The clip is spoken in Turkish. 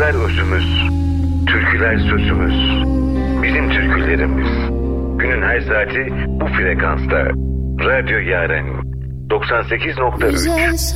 Şarkılar özümüz, türküler sözümüz, bizim türkülerimiz. Günün her saati bu frekansta. Radyo Yaren 98.3.